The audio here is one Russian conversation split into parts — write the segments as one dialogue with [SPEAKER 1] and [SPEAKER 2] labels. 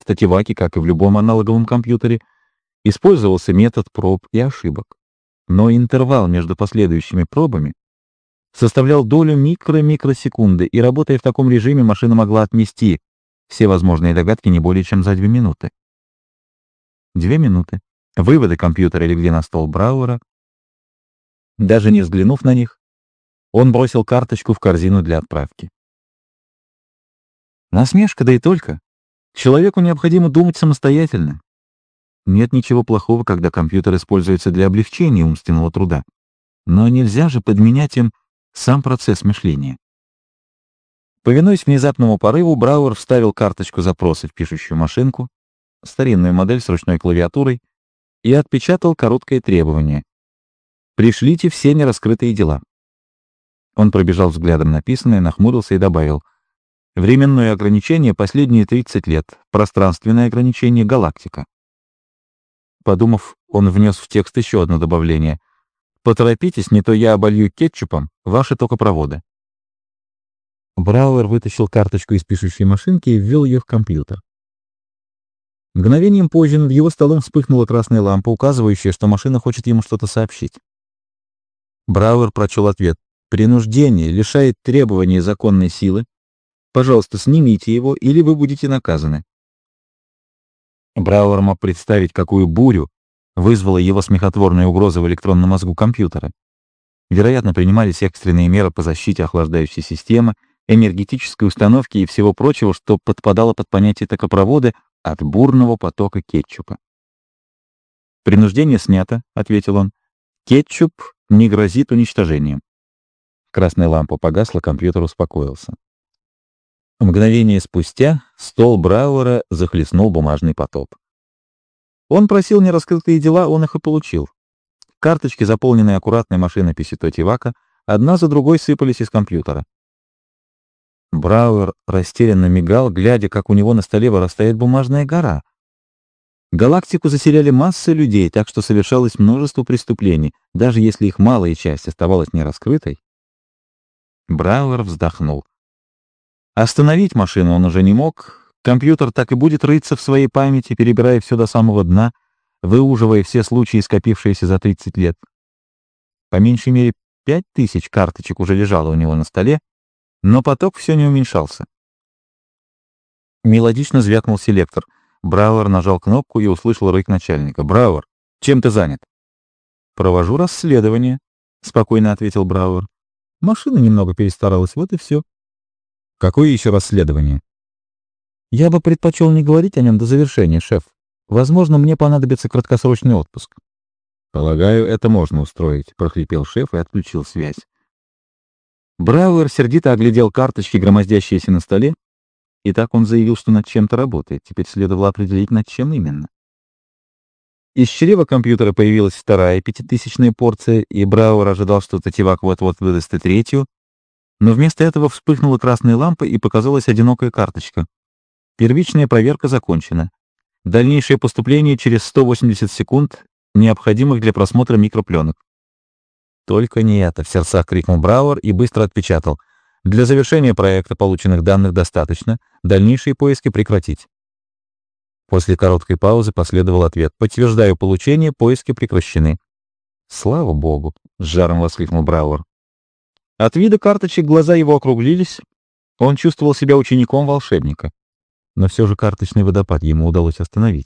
[SPEAKER 1] Тативаки, как и в любом аналоговом компьютере, использовался метод проб и ошибок. Но интервал между последующими пробами составлял долю микросекунды, и, работая в таком режиме, машина могла отмести все возможные догадки не более чем за 2 минуты. 2 минуты. Выводы компьютера легли на стол Брауэра. Даже не взглянув на них, он бросил карточку в корзину для отправки. Насмешка, да и только. Человеку необходимо думать самостоятельно. Нет ничего плохого, когда компьютер используется для облегчения умственного труда. Но нельзя же подменять им сам процесс мышления. Повинуясь внезапному порыву, Брауэр вставил карточку запроса в пишущую машинку, старинную модель с ручной клавиатурой, и отпечатал короткое требование: «Пришлите все нераскрытые дела». Он пробежал взглядом написанное, нахмурился и добавил: «Временное ограничение последние 30 лет, пространственное ограничение — галактика». Подумав, он внес в текст еще одно добавление: «Поторопитесь, не то я оболью кетчупом ваши токопроводы». Брауэр вытащил карточку из пишущей машинки и ввел ее в компьютер. Мгновением позже над его столом вспыхнула красная лампа, указывающая, что машина хочет ему что-то сообщить. Брауэр прочел ответ: «Принуждение лишает требований законной силы. Пожалуйста, снимите его, или вы будете наказаны». Брауэр мог представить, какую бурю вызвала его смехотворная угроза в электронном мозгу компьютера. Вероятно, принимались экстренные меры по защите охлаждающей системы, энергетической установки и всего прочего, что подпадало под понятие токопровода от бурного потока кетчупа. «Принуждение снято», — ответил он. «Кетчуп не грозит уничтожением». Красная лампа погасла, компьютер успокоился. Мгновение спустя стол Брауэра захлестнул бумажный потоп. Он просил нераскрытые дела, он их и получил. Карточки, заполненные аккуратной машинописью Тативака, одна за другой сыпались из компьютера. Брауэр растерянно мигал, глядя, как у него на столе вырастает бумажная гора. Галактику заселяли массы людей, так что совершалось множество преступлений, даже если их малая часть оставалась нераскрытой. Брауэр вздохнул. Остановить машину он уже не мог. Компьютер так и будет рыться в своей памяти, перебирая все до самого дна, выуживая все случаи, скопившиеся за 30 лет. По меньшей мере 5000 карточек уже лежало у него на столе, но поток все не уменьшался. Мелодично звякнул селектор. Брауэр нажал кнопку и услышал рык начальника. «Брауэр, чем ты занят?» «Провожу расследование», — спокойно ответил Брауэр. «Машина немного перестаралась, вот и все». «Какое еще расследование?» «Я бы предпочел не говорить о нем до завершения, шеф. Возможно, мне понадобится краткосрочный отпуск». «Полагаю, это можно устроить», — прохрипел шеф и отключил связь. Брауэр сердито оглядел карточки, громоздящиеся на столе, и так он заявил, что над чем-то работает. Теперь следовало определить, над чем именно. Из чрева компьютера появилась вторая 5000-я порция, и Брауэр ожидал, что Тативак вот-вот выдаст и третью, но вместо этого вспыхнула красная лампа и показалась одинокая карточка. Первичная проверка закончена. Дальнейшее поступление через 180 секунд, необходимых для просмотра микропленок. «Только не это!» — в сердцах крикнул Брауэр и быстро отпечатал. «Для завершения проекта полученных данных достаточно. Дальнейшие поиски прекратить». После короткой паузы последовал ответ: «Подтверждаю получение, поиски прекращены». «Слава богу!» — с жаром воскликнул Брауэр. От вида карточек глаза его округлились. Он чувствовал себя учеником волшебника. Но все же карточный водопад ему удалось остановить.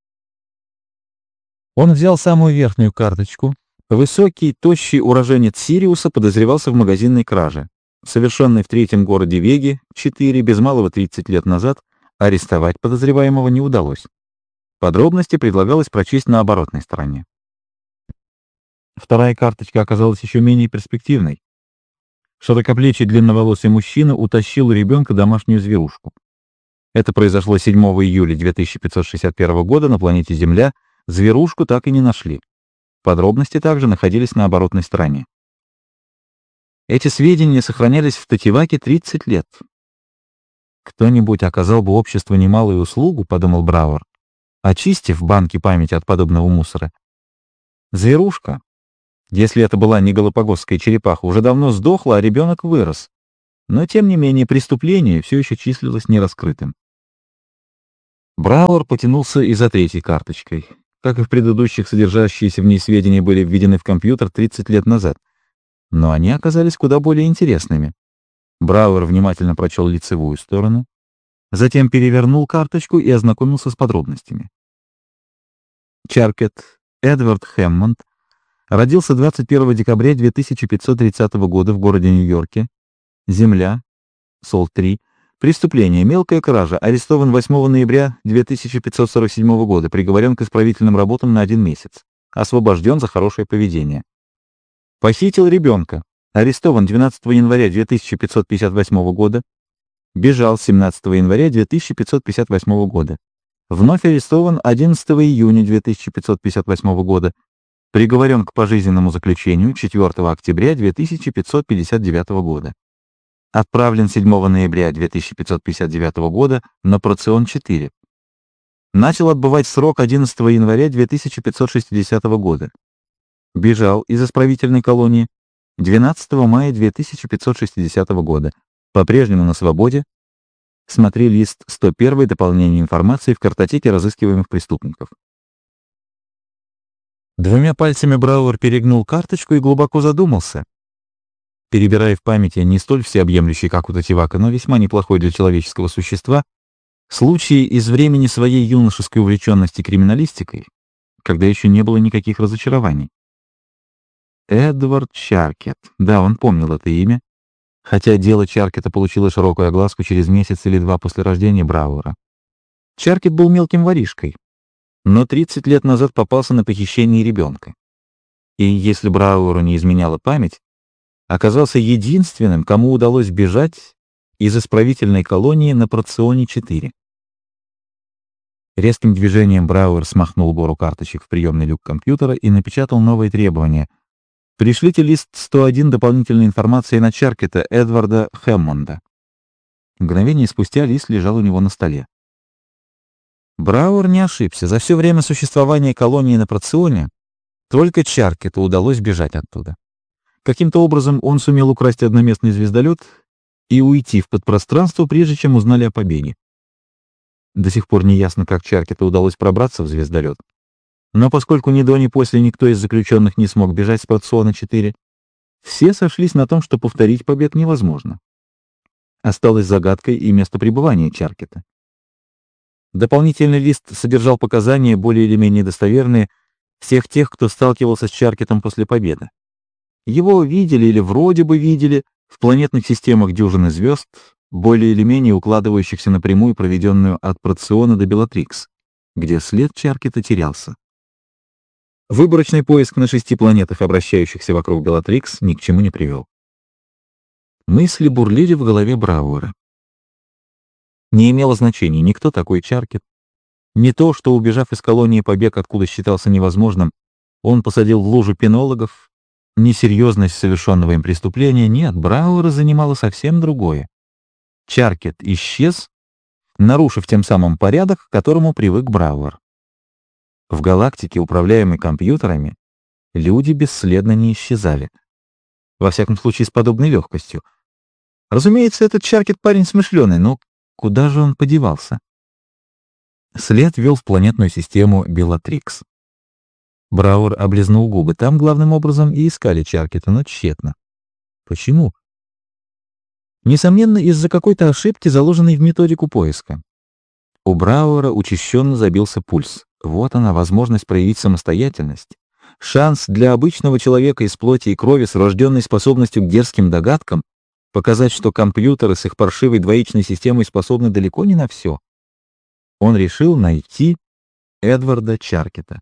[SPEAKER 1] Он взял самую верхнюю карточку. Высокий, тощий уроженец Сириуса подозревался в магазинной краже, совершенной в третьем городе Веги, 4, без малого 30 лет назад. Арестовать подозреваемого не удалось. Подробности предлагалось прочесть на оборотной стороне. Вторая карточка оказалась еще менее перспективной. Широкоплечий длинноволосый мужчина утащил у ребенка домашнюю зверушку. Это произошло 7 июля 2561 года на планете Земля. Зверушку так и не нашли. Подробности также находились на оборотной стороне. Эти сведения сохранялись в Тативаке 30 лет. «Кто-нибудь оказал бы обществу немалую услугу», — подумал Брауэр, очистив банки памяти от подобного мусора. Зверушка, если это была не галапагосская черепаха, уже давно сдохла, а ребенок вырос. Но, тем не менее, преступление все еще числилось нераскрытым. Брауэр потянулся и за третьей карточкой. Как и в предыдущих, содержащиеся в ней сведения были введены в компьютер 30 лет назад. Но они оказались куда более интересными. Брауэр внимательно прочел лицевую сторону, затем перевернул карточку и ознакомился с подробностями. Чаркет Эдвард Хэммонд родился 21 декабря 2530 года в городе Нью-Йорке. Земля, Сол-3. Преступление, мелкая кража. Арестован 8 ноября 2547 года. Приговорен к исправительным работам на 1 месяц. Освобожден за хорошее поведение. Похитил ребенка. Арестован 12 января 2558 года. Бежал 17 января 2558 года. Вновь арестован 11 июня 2558 года. Приговорен к пожизненному заключению 4 октября 2559 года. Отправлен 7 ноября 2559 года на Процион 4. Начал отбывать срок 11 января 2560 года. Бежал из исправительной колонии 12 мая 2560 года. По-прежнему на свободе. Смотри лист 101, дополнение информации в картотеке разыскиваемых преступников. Двумя пальцами Брауэр перегнул карточку и глубоко задумался. Перебирая в памяти не столь всеобъемлющий, как у Тативака, но весьма неплохой для человеческого существа, случаи из времени своей юношеской увлеченности криминалистикой, когда еще не было никаких разочарований. Эдвард Чаркет. Да, он помнил это имя, хотя дело Чаркета получило широкую огласку через месяц или два после рождения Брауэра. Чаркет был мелким воришкой, но 30 лет назад попался на похищение ребенка. И если Брауэру не изменяла память, оказался единственным, кому удалось бежать из исправительной колонии на Проционе 4. Резким движением Брауэр смахнул гору карточек в приемный люк компьютера и напечатал новые требования. Пришлите лист 101 дополнительной информации на Чаркета Эдварда Хэммонда. Мгновение спустя лист лежал у него на столе. Брауэр не ошибся. За все время существования колонии на Проционе только Чаркету удалось бежать оттуда. Каким-то образом он сумел украсть одноместный звездолет и уйти в подпространство, прежде чем узнали о побеге. До сих пор не ясно, как Чаркету удалось пробраться в звездолет. Но поскольку ни до, ни после никто из заключенных не смог бежать с Проциона 4, все сошлись на том, что повторить побег невозможно. Осталась загадкой и место пребывания Чаркета. Дополнительный лист содержал показания, более или менее достоверные, всех тех, кто сталкивался с Чаркетом после победы. Его видели или вроде бы видели в планетных системах дюжины звезд, более или менее укладывающихся напрямую проведенную от Проциона до Белатрикс, где след Чаркета терялся. Выборочный поиск на 6 планетах, обращающихся вокруг Белатрикс, ни к чему не привел. Мысли бурлили в голове Брауэра. Не имело значения ни кто такой Чаркет, ни то, что, убежав из колонии, побег откуда считался невозможным, он посадил в лужу пенологов, несерьезность совершенного им преступления. Нет, Брауэра занимало совсем другое. Чаркет исчез, нарушив тем самым порядок, к которому привык Брауэр. В галактике, управляемой компьютерами, люди бесследно не исчезали. Во всяком случае, с подобной легкостью. Разумеется, этот Чаркет парень смышленый, но куда же он подевался? След вел в планетную систему Белатрикс. Брауэр облизнул губы. Там, главным образом, и искали Чаркета, но тщетно. Почему? Несомненно, из-за какой-то ошибки, заложенной в методику поиска. У Брауэра учащенно забился пульс. Вот она, возможность проявить самостоятельность. Шанс для обычного человека из плоти и крови с врожденной способностью к дерзким догадкам показать, что компьютеры с их паршивой двоичной системой способны далеко не на все. Он решил найти Эдварда Чаркета.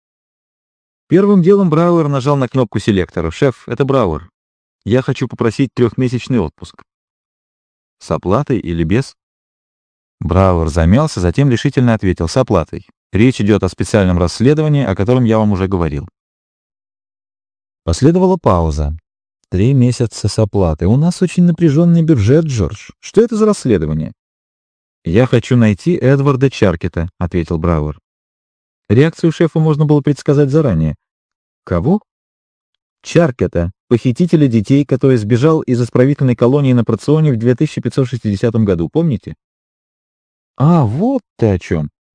[SPEAKER 1] Первым делом Брауэр нажал на кнопку селектора. «Шеф, это Брауэр. Я хочу попросить 3-месячный отпуск». «С оплатой или без?» Брауэр замялся, затем решительно ответил: «С оплатой. Речь идет о специальном расследовании, о котором я вам уже говорил». Последовала пауза. 3 месяца с оплатой. У нас очень напряженный бюджет, Джордж. Что это за расследование? «Я хочу найти Эдварда Чаркета», — ответил Брауэр. Реакцию шефа можно было предсказать заранее. «Кого?» «Чаркета, похитителя детей, который сбежал из исправительной колонии на Проционе в 2560 году, помните?» «А, вот ты о чем.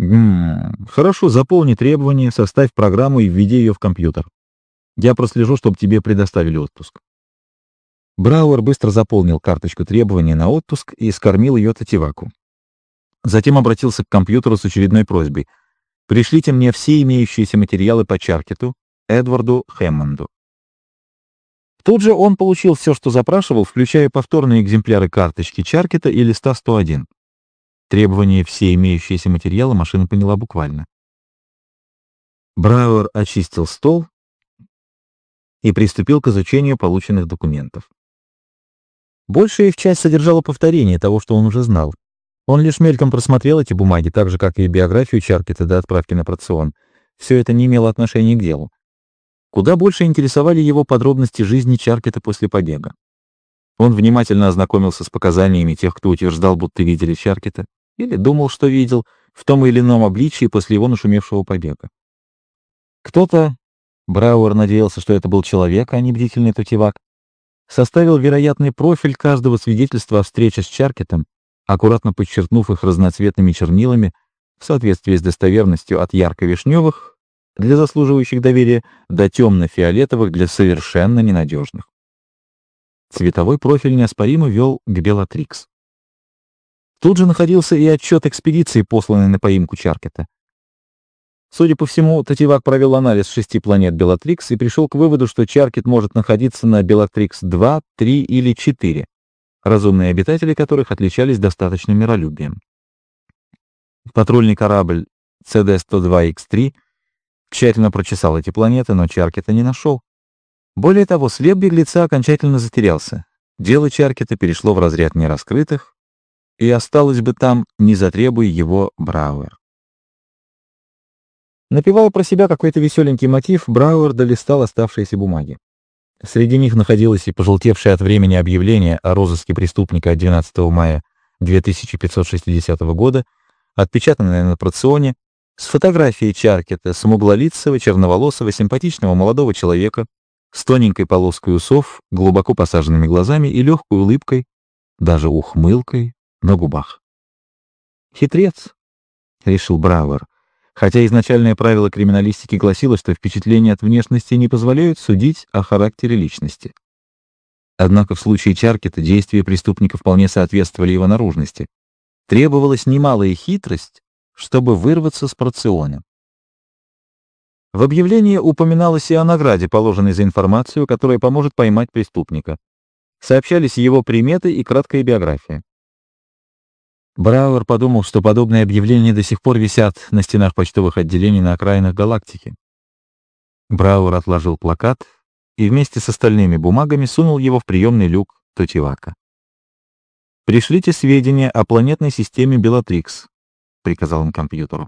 [SPEAKER 1] Хорошо, заполни требования, составь программу и введи ее в компьютер. Я прослежу, чтобы тебе предоставили отпуск. Брауэр быстро заполнил карточку требований на отпуск и скормил ее Тативаку. Затем обратился к компьютеру с очередной просьбой. «Пришлите мне все имеющиеся материалы по Чаркету, Эдварду Хэммонду». Тут же он получил все, что запрашивал, включая повторные экземпляры карточки Чаркета и листа 101. Требование «все имеющиеся материалы» машина поняла буквально. Брауэр очистил стол и приступил к изучению полученных документов. Большая их часть содержала повторение того, что он уже знал. Он лишь мельком просмотрел эти бумаги, так же, как и биографию Чаркета до отправки на процессион. Все это не имело отношения к делу. Куда больше интересовали его подробности жизни Чаркета после побега. Он внимательно ознакомился с показаниями тех, кто утверждал, будто видели Чаркета, или думал, что видел, в том или ином обличии после его нашумевшего побега. Кто-то, Брауэр надеялся, что это был человек, а не бдительный Тативак, составил вероятный профиль каждого свидетельства о встрече с Чаркетом, аккуратно подчеркнув их разноцветными чернилами в соответствии с достоверностью от ярко-вишневых для заслуживающих доверия до темно-фиолетовых для совершенно ненадежных. Цветовой профиль неоспоримо вел к Белатрикс. Тут же находился и отчет экспедиции, посланной на поимку Чаркета. Судя по всему, Тативак провел анализ 6 планет Белатрикс и пришел к выводу, что Чаркет может находиться на Белатрикс-2, 3 или 4, разумные обитатели которых отличались достаточным миролюбием. Патрульный корабль CD-102X3 тщательно прочесал эти планеты, но Чаркета не нашел. Более того, след беглеца окончательно затерялся. Дело Чаркета перешло в разряд нераскрытых и осталось бы там, не затребуя его Брауэр. Напевая про себя какой-то веселенький мотив, Брауэр долистал оставшиеся бумаги. Среди них находилось и пожелтевшее от времени объявление о розыске преступника от 12 мая 2560 года, отпечатанное на процессионе, с фотографией Чаркета, смуглолицего, черноволосого, симпатичного молодого человека, с тоненькой полоской усов, глубоко посаженными глазами и легкой улыбкой, даже ухмылкой на губах. «Хитрец», — решил Брауэр, хотя изначальное правило криминалистики гласило, что впечатления от внешности не позволяют судить о характере личности. Однако в случае Чаркета действия преступника вполне соответствовали его наружности. Требовалась немалая хитрость, чтобы вырваться с процессиона. В объявлении упоминалось и о награде, положенной за информацию, которая поможет поймать преступника. Сообщались его приметы и краткая биография. Брауэр подумал, что подобные объявления до сих пор висят на стенах почтовых отделений на окраинах галактики. Брауэр отложил плакат и вместе с остальными бумагами сунул его в приемный люк Тативака. «Пришлите сведения о планетной системе Белатрикс», — приказал он компьютеру.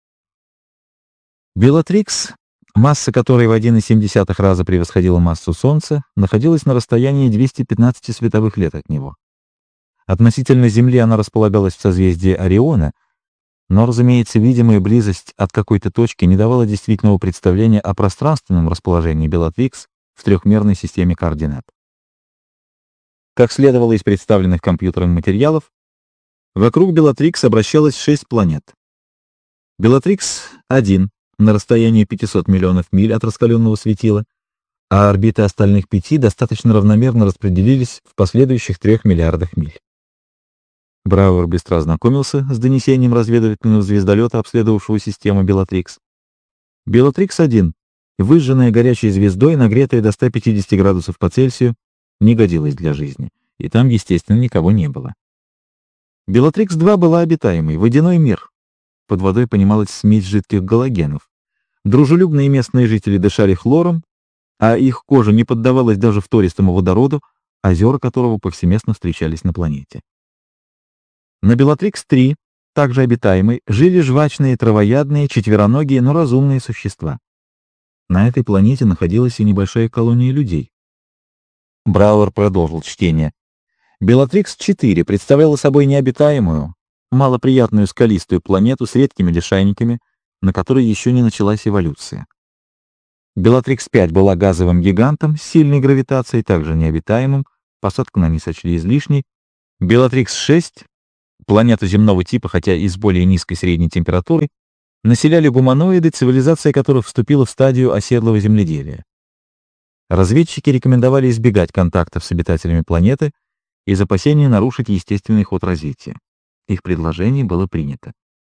[SPEAKER 1] Белатрикс, масса которой в 1,7 раза превосходила массу Солнца, находилась на расстоянии 215 световых лет от него. Относительно Земли она располагалась в созвездии Ориона, но, разумеется, видимая близость от какой-то точки не давала действительного представления о пространственном расположении Белатрикс в трехмерной системе координат. Как следовало из представленных компьютером материалов, вокруг Белатрикс обращалось 6 планет. Белатрикс-1 на расстоянии 500 миллионов миль от раскаленного светила, а орбиты остальных 5 достаточно равномерно распределились в последующих 3 миллиардах миль. Брауэр быстро ознакомился с донесением разведывательного звездолета, обследовавшего систему Белатрикс. Белатрикс-1, выжженная горячей звездой, нагретая до 150 градусов по Цельсию, не годилась для жизни, и там, естественно, никого не было. Белатрикс-2 была обитаемой, водяной мир. Под водой понималась смесь жидких галогенов. Дружелюбные местные жители дышали хлором, а их кожа не поддавалась даже втористому водороду, озера которого повсеместно встречались на планете. На Белатрикс-3, также обитаемой, жили жвачные, травоядные, четвероногие, но разумные существа. На этой планете находилась и небольшая колония людей. Брауэр продолжил чтение. Белатрикс-4 представляла собой необитаемую, малоприятную скалистую планету с редкими лишайниками, на которой еще не началась эволюция. Белатрикс-5 была газовым гигантом с сильной гравитацией, также необитаемым, посадку на ней сочли излишней. Белатрикс-6 Планету земного типа, хотя и с более низкой средней температурой, населяли гуманоиды, цивилизация которых вступила в стадию оседлого земледелия. Разведчики рекомендовали избегать контактов с обитателями планеты из опасения нарушить естественный ход развития. Их предложение было принято.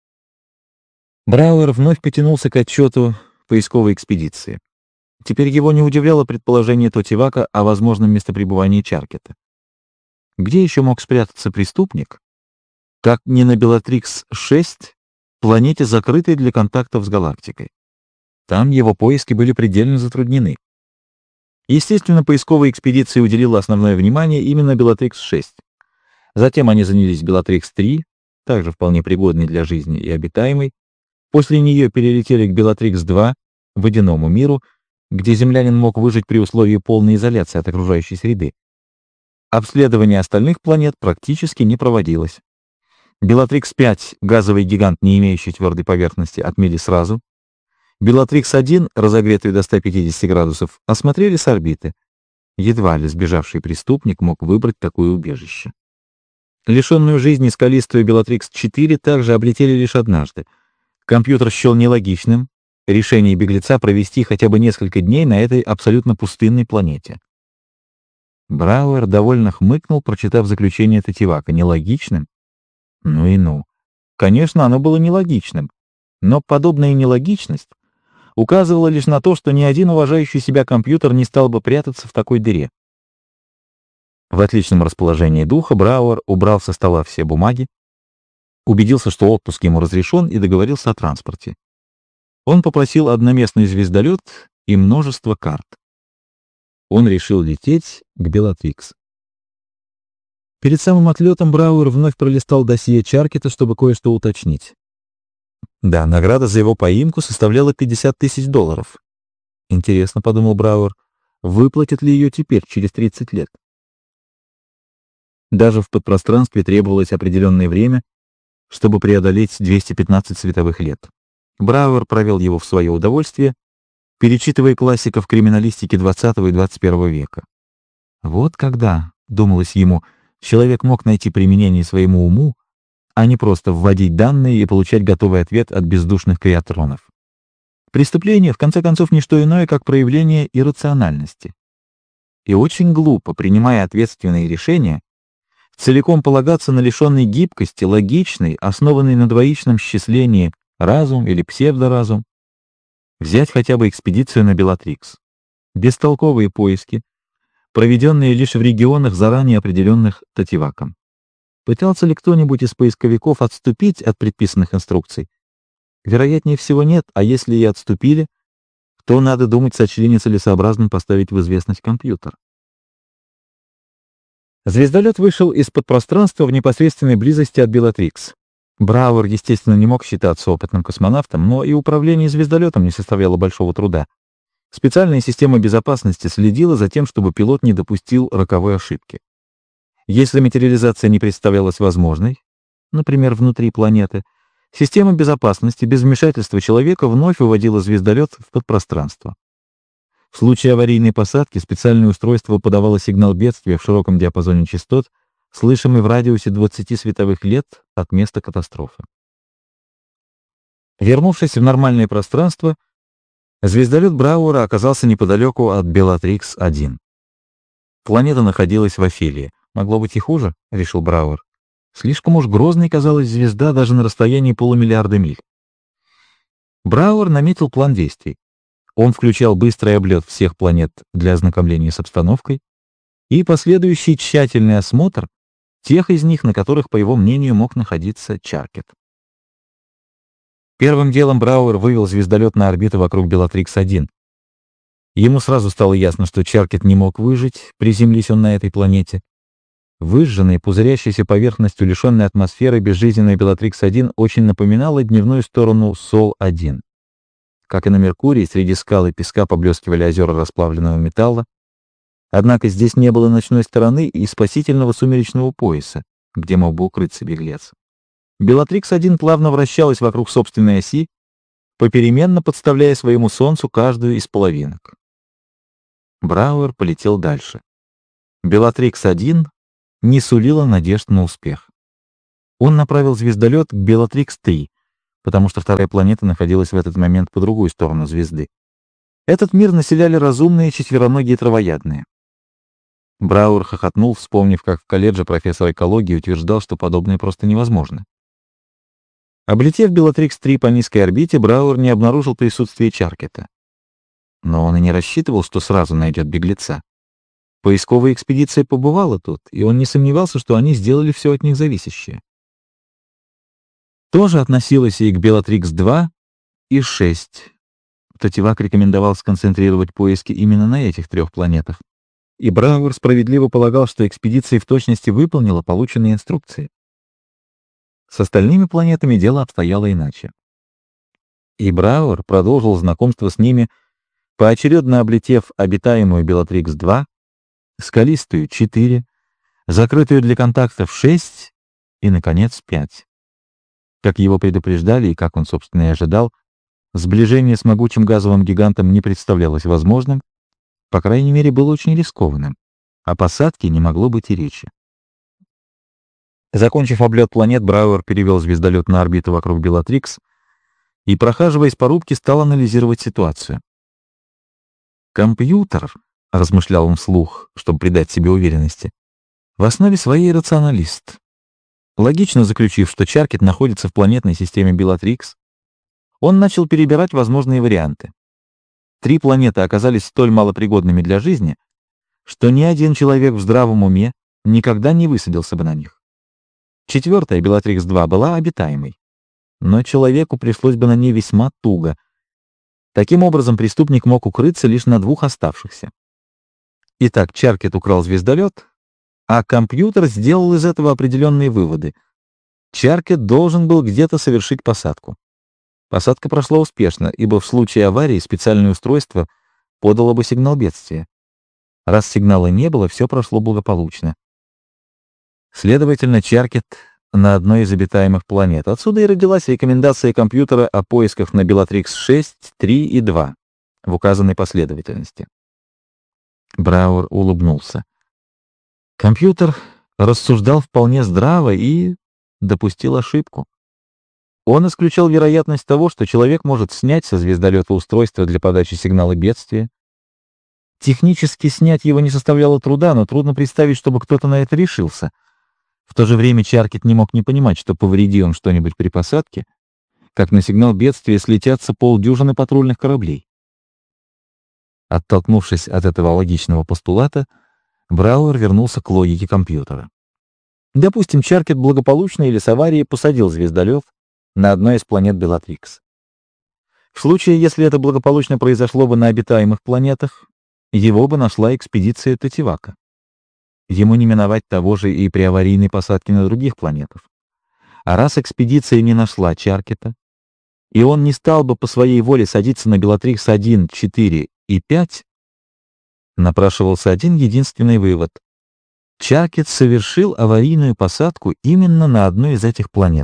[SPEAKER 1] Брауэр вновь потянулся к отчету поисковой экспедиции. Теперь его не удивляло предположение Тотивака о возможном местопребывании Чаркета. Где еще мог спрятаться преступник, как не на Белатрикс-6, планете, закрытой для контактов с галактикой? Там его поиски были предельно затруднены. Естественно, поисковая экспедиция уделила основное внимание именно Белатрикс-6. Затем они занялись Белатрикс-3, также вполне пригодной для жизни и обитаемой. После нее перелетели к Белатрикс-2, водяному миру, где землянин мог выжить при условии полной изоляции от окружающей среды. Обследование остальных планет практически не проводилось. Белатрикс-5, газовый гигант, не имеющий твердой поверхности, отмели сразу. Белатрикс-1, разогретый до 150 градусов, осмотрели с орбиты. Едва ли сбежавший преступник мог выбрать такое убежище. Лишенную жизни скалистую Белатрикс-4 также облетели лишь однажды. Компьютер счел нелогичным решение беглеца провести хотя бы несколько дней на этой абсолютно пустынной планете. Брауэр довольно хмыкнул, прочитав заключение Тотивака. Нелогичным? Ну и ну. Конечно, оно было нелогичным, но подобная нелогичность указывала лишь на то, что ни один уважающий себя компьютер не стал бы прятаться в такой дыре. В отличном расположении духа Брауэр убрал со стола все бумаги, убедился, что отпуск ему разрешен, и договорился о транспорте. Он попросил одноместный звездолет и множество карт. Он решил лететь к Белатрикс. Перед самым отлетом Брауэр вновь пролистал досье Чаркета, чтобы кое-что уточнить. Да, награда за его поимку составляла $50 000. Интересно, — подумал Брауэр, — выплатят ли ее теперь, через 30 лет? Даже в подпространстве требовалось определенное время, чтобы преодолеть 215 световых лет. Брауэр провел его в свое удовольствие, перечитывая классиков криминалистики XX и XXI века. Вот когда, думалось ему, человек мог найти применение своему уму, а не просто вводить данные и получать готовый ответ от бездушных креатронов. Преступление, в конце концов, не что иное, как проявление иррациональности. И очень глупо, принимая ответственные решения, целиком полагаться на лишенный гибкости, логичный, основанный на двоичном счислении разум или псевдоразум. Взять хотя бы экспедицию на Белатрикс. Бестолковые поиски, проведенные лишь в регионах, заранее определенных Тотиваком. Пытался ли кто-нибудь из поисковиков отступить от предписанных инструкций? Вероятнее всего нет, а если и отступили, то, надо думать, сочли нецелесообразным поставить в известность компьютер. Звездолет вышел из-под пространства в непосредственной близости от Белатрикс. Брауэр, естественно, не мог считаться опытным космонавтом, но и управление звездолетом не составляло большого труда. Специальная система безопасности следила за тем, чтобы пилот не допустил роковой ошибки. Если материализация не представлялась возможной, например, внутри планеты, система безопасности без вмешательства человека вновь выводила звездолет в подпространство. В случае аварийной посадки специальное устройство подавало сигнал бедствия в широком диапазоне частот, слышимый в радиусе 20 световых лет от места катастрофы. Вернувшись в нормальное пространство, звездолет Брауэра оказался неподалеку от Белатрикс-1. Планета находилась в Офелии. Могло быть и хуже, — решил Брауэр. Слишком уж грозной казалась звезда даже на расстоянии полумиллиарда миль. Брауэр наметил план действий. Он включал быстрый облет всех планет для ознакомления с обстановкой и последующий тщательный осмотр тех из них, на которых, по его мнению, мог находиться Чаркет. Первым делом Брауэр вывел звездолет на орбиту вокруг Белатрикс-1. Ему сразу стало ясно, что Чаркет не мог выжить, приземлись он на этой планете. Выжженная, пузырящаяся поверхностью, лишенная атмосферы, безжизненная Белатрикс-1 очень напоминала дневную сторону Сол-1. Как и на Меркурии, среди скал и песка поблескивали озера расплавленного металла. Однако здесь не было ночной стороны и спасительного сумеречного пояса, где мог бы укрыться беглец. Белатрикс-1 плавно вращалась вокруг собственной оси, попеременно подставляя своему Солнцу каждую из половинок. Брауэр полетел дальше. Белатрикс-1 не сулила надежд на успех. Он направил звездолет к Белатрикс-3, потому что вторая планета находилась в этот момент по другую сторону звезды. Этот мир населяли разумные четвероногие травоядные. Брауэр хохотнул, вспомнив, как в колледже профессор экологии утверждал, что подобное просто невозможно. Облетев Белатрикс-3 по низкой орбите, Брауэр не обнаружил присутствие Чаркета. Но он и не рассчитывал, что сразу найдет беглеца. Поисковая экспедиция побывала тут, и он не сомневался, что они сделали все от них зависящее. То же относилось и к Белатрикс-2 и 6. Тотивак рекомендовал сконцентрировать поиски именно на этих трех планетах. И Брауэр справедливо полагал, что экспедиция в точности выполнила полученные инструкции. С остальными планетами дело обстояло иначе. И Брауэр продолжил знакомство с ними, поочередно облетев обитаемую Белатрикс-2, скалистую — 4, закрытую для контактов — 6 и, наконец, 5. Как его предупреждали и как он, собственно, и ожидал, сближение с могучим газовым гигантом не представлялось возможным, по крайней мере, было очень рискованным. О посадке не могло быть и речи. Закончив облет планет, Брауэр перевел звездолет на орбиту вокруг Белатрикс и, прохаживаясь по рубке, стал анализировать ситуацию. «Компьютер», — размышлял он вслух, чтобы придать себе уверенности, — «в основе своей рационалист. Логично заключив, что Чаркет находится в планетной системе Белатрикс, он начал перебирать возможные варианты. 3 планеты оказались столь малопригодными для жизни, что ни один человек в здравом уме никогда не высадился бы на них. 4-я, Белатрикс-2, была обитаемой, но человеку пришлось бы на ней весьма туго. Таким образом, преступник мог укрыться лишь на 2 оставшихся. Итак, Чаркет украл звездолет, а компьютер сделал из этого определенные выводы. Чаркет должен был где-то совершить посадку. Посадка прошла успешно, ибо в случае аварии специальное устройство подало бы сигнал бедствия. Раз сигнала не было, все прошло благополучно. Следовательно, Чаркет на одной из обитаемых планет. Отсюда и родилась рекомендация компьютера о поисках на Белатрикс-6, 3 и 2 в указанной последовательности. Брауэр улыбнулся. Компьютер рассуждал вполне здраво и допустил ошибку. Он исключал вероятность того, что человек может снять со звездолета устройство для подачи сигнала бедствия. Технически снять его не составляло труда, но трудно представить, чтобы кто-то на это решился. В то же время Чаркет не мог не понимать, что повреди он что-нибудь при посадке, как на сигнал бедствия слетятся полдюжины патрульных кораблей. Оттолкнувшись от этого логичного постулата, Брауэр вернулся к логике компьютера. Допустим, Чаркет благополучно или с аварией посадил звездолет на одной из планет Белатрикс. В случае, если это благополучно произошло бы на обитаемых планетах, его бы нашла экспедиция Тотивака. Ему не миновать того же и при аварийной посадке на других планетах. А раз экспедиция не нашла Чаркета, и он не стал бы по своей воле садиться на Белатрикс-1, 4 и 5, напрашивался один единственный вывод. Чаркет совершил аварийную посадку именно на одной из этих планет.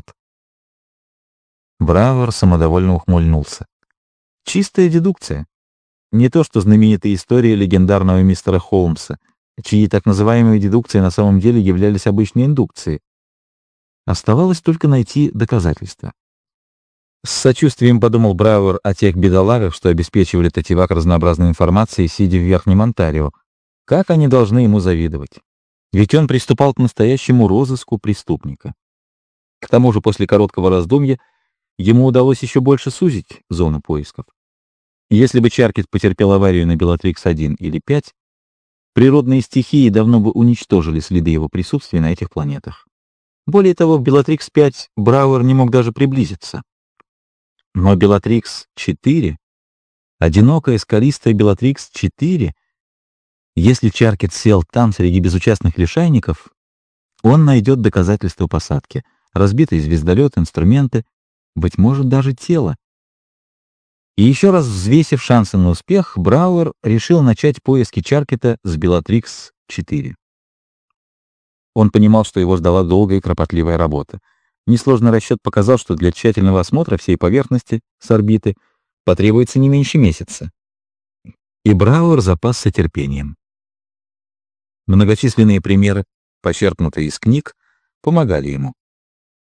[SPEAKER 1] Брауэр самодовольно ухмыльнулся. Чистая дедукция. Не то что знаменитая история легендарного мистера Холмса, чьи так называемые дедукции на самом деле являлись обычной индукцией. Оставалось только найти доказательства. С сочувствием подумал Брауэр о тех бедолагах, что обеспечивали Тотивак разнообразной информацией, сидя в Верхнем Онтарио. Как они должны ему завидовать? Ведь он приступал к настоящему розыску преступника. К тому же после короткого раздумья ему удалось еще больше сузить зону поисков. Если бы Чаркет потерпел аварию на Белатрикс-1 или 5, природные стихии давно бы уничтожили следы его присутствия на этих планетах. Более того, в Белатрикс-5 Брауэр не мог даже приблизиться. Но Белатрикс-4, одинокая скалистая Белатрикс-4, если Чаркет сел там среди безучастных лишайников, он найдет доказательства посадки, разбитый звездолет, инструменты, быть может, даже тело. И еще раз взвесив шансы на успех, Брауэр решил начать поиски Чаркета с Белатрикс-4. Он понимал, что его ждала долгая и кропотливая работа. Несложный расчет показал, что для тщательного осмотра всей поверхности с орбиты потребуется не меньше месяца. И Брауэр запасся терпением. Многочисленные примеры, почерпнутые из книг, помогали ему.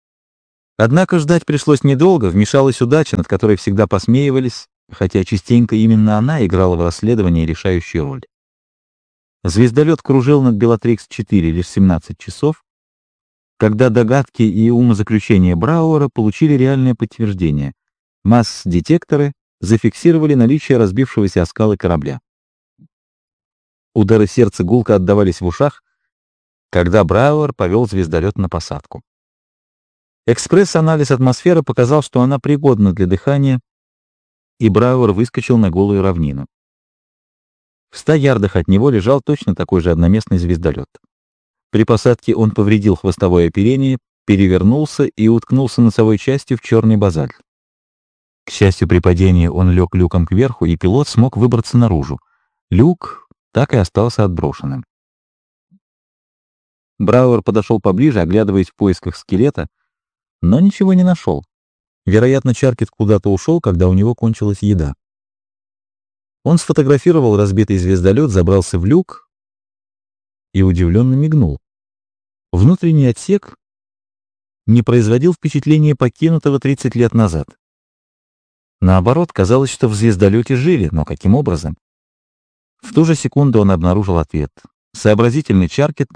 [SPEAKER 1] Однако ждать пришлось недолго, вмешалась удача, над которой всегда посмеивались, хотя частенько именно она играла в расследовании решающую роль. Звездолет кружил над Белатрикс-4 лишь 17 часов, когда догадки и умозаключения Брауэра получили реальное подтверждение. Масс-детекторы зафиксировали наличие разбившегося о скалы корабля. Удары сердца гулко отдавались в ушах, когда Брауэр повел звездолет на посадку. Экспресс-анализ атмосферы показал, что она пригодна для дыхания, и Брауэр выскочил на голую равнину. В 100 ярдах от него лежал точно такой же одноместный звездолет. При посадке он повредил хвостовое оперение, перевернулся и уткнулся носовой частью в черный базальт. К счастью, при падении он лег люком кверху, и пилот смог выбраться наружу. Люк так и остался отброшенным. Брауэр подошел поближе, оглядываясь в поисках скелета, но ничего не нашел. Вероятно, Чаркет куда-то ушел, когда у него кончилась еда. Он сфотографировал разбитый звездолет, забрался в люк и удивленно мигнул. Внутренний отсек не производил впечатления покинутого 30 лет назад. Наоборот, казалось, что в звездолете жили, но каким образом? В ту же секунду он обнаружил ответ. Сообразительный Чаркет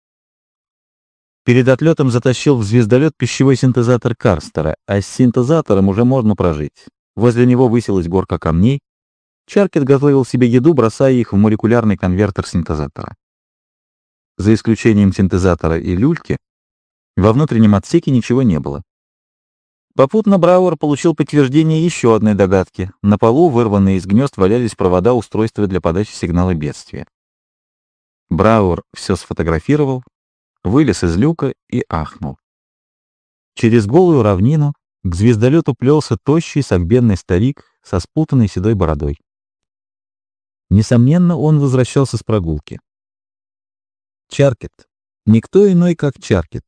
[SPEAKER 1] перед отлетом затащил в звездолет пищевой синтезатор Карстера, а с синтезатором уже можно прожить. Возле него высилась горка камней. Чаркет готовил себе еду, бросая их в молекулярный конвертер синтезатора. За исключением синтезатора и люльки, во внутреннем отсеке ничего не было. Попутно Брауэр получил подтверждение еще одной догадки. На полу, вырванные из гнезд, валялись провода устройства для подачи сигнала бедствия. Брауэр все сфотографировал, вылез из люка и ахнул. Через голую равнину к звездолету плелся тощий согбенный старик со спутанной седой бородой. Несомненно, он возвращался с прогулки. Чаркет. Никто иной, как Чаркет.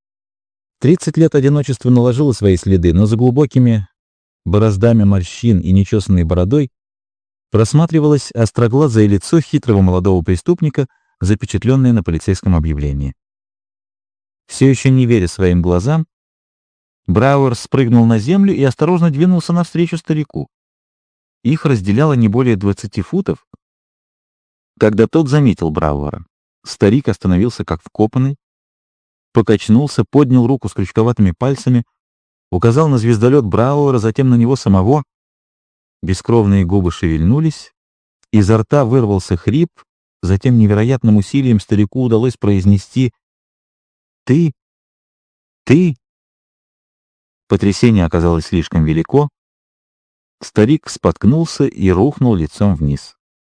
[SPEAKER 1] 30 лет одиночества наложило свои следы, но за глубокими бороздами морщин и нечесанной бородой просматривалось остроглазое лицо хитрого молодого преступника, запечатленное на полицейском объявлении. Все еще не веря своим глазам, Брауэр спрыгнул на землю и осторожно двинулся навстречу старику. Их разделяло не более 20 футов, когда тот заметил Брауэра. Старик остановился как вкопанный, покачнулся, поднял руку с крючковатыми пальцами, указал на звездолет Брауэра, затем на него самого. Бескровные губы шевельнулись, изо рта вырвался хрип, затем невероятным усилием старику удалось произнести «Ты? Ты?» Потрясение оказалось слишком велико. Старик споткнулся и рухнул лицом вниз.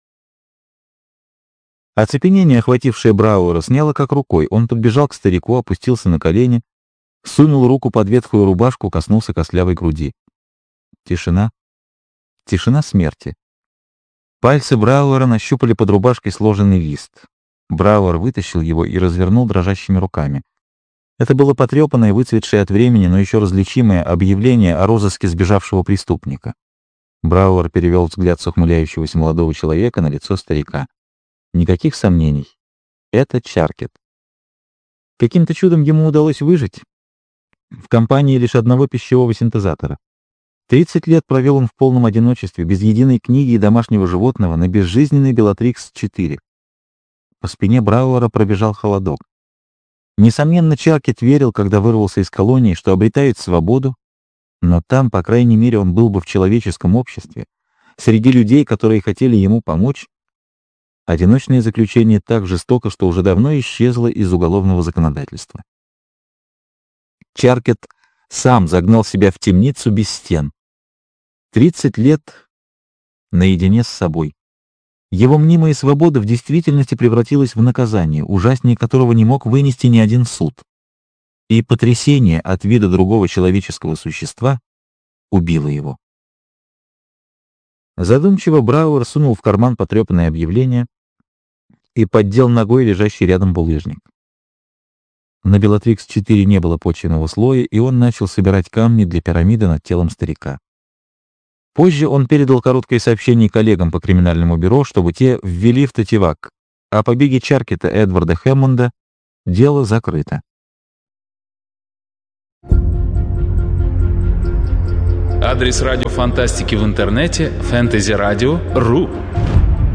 [SPEAKER 1] Оцепенение, охватившее Брауэра, сняло как рукой. Он подбежал к старику, опустился на колени, сунул руку под ветхую рубашку, коснулся костлявой груди. Тишина. Тишина смерти. Пальцы Брауэра нащупали под рубашкой сложенный лист. Брауэр вытащил его и развернул дрожащими руками. Это было потрепанное, выцветшее от времени, но еще различимое объявление о розыске сбежавшего преступника. Брауэр перевел взгляд с ухмыляющегося молодого человека на лицо старика. Никаких сомнений. Это Чаркет. Каким-то чудом ему удалось выжить в компании лишь одного пищевого синтезатора. 30 лет провел он в полном одиночестве, без единой книги и домашнего животного, на безжизненной Белатрикс-4. По спине Брауэра пробежал холодок. Несомненно, Чаркет верил, когда вырвался из колонии, что обретает свободу, но там, по крайней мере, он был бы в человеческом обществе, среди людей, которые хотели ему помочь. Одиночное заключение так жестоко, что уже давно исчезло из уголовного законодательства. Чаркет сам загнал себя в темницу без стен. 30 лет наедине с собой. Его мнимая свобода в действительности превратилась в наказание, ужаснее которого не мог вынести ни один суд. И потрясение от вида другого человеческого существа убило его. Задумчиво Брауэр сунул в карман потрепанное объявление и поддел ногой лежащий рядом булыжник. На Белатрикс-4 не было почвенного слоя, и он начал собирать камни для пирамиды над телом старика. Позже он передал короткое сообщение коллегам по криминальному бюро, чтобы те ввели в Тативак. О побеге Чаркета Эдварда Хэммонда дело закрыто.
[SPEAKER 2] Адрес радио фантастики в интернете — fantasyradio.ru.